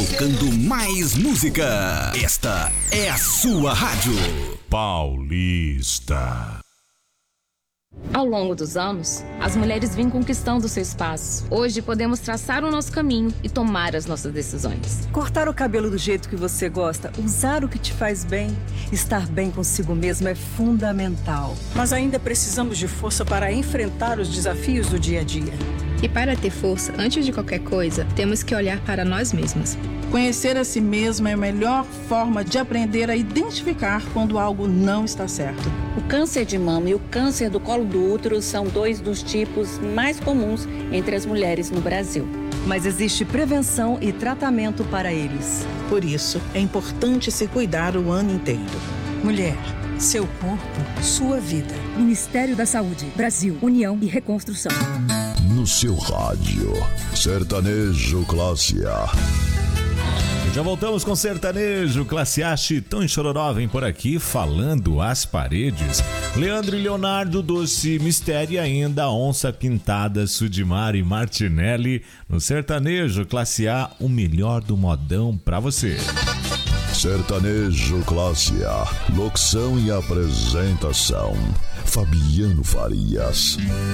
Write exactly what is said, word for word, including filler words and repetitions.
Tocando mais música. Esta é a sua rádio Paulista. Ao longo dos anos, as mulheres vêm conquistando seu espaço. Hoje podemos traçar o nosso caminho e tomar as nossas decisões. Cortar o cabelo do jeito que você gosta, usar o que te faz bem, estar bem consigo mesmo é fundamental. Mas ainda precisamos de força para enfrentar os desafios do dia a dia. E para ter força, antes de qualquer coisa, temos que olhar para nós mesmas. Conhecer a si mesma é a melhor forma de aprender a identificar quando algo não está certo. O câncer de mama e o câncer do colo do útero são dois dos tipos mais comuns entre as mulheres no Brasil. Mas existe prevenção e tratamento para eles. Por isso, é importante se cuidar o ano inteiro. Mulher, seu corpo, sua vida. Ministério da Saúde, Brasil, União e Reconstrução. No seu rádio, Sertanejo Classe A. Já voltamos com Sertanejo Classe A. Chitão e Chororó vem por aqui falando às paredes. Leandro e Leonardo, Doce Mistério e ainda Onça Pintada, Sudimar e Martinelli. No Sertanejo Classe A, o melhor do modão pra você. Sertanejo Classe A. Locução e apresentação: Fabiano Farias.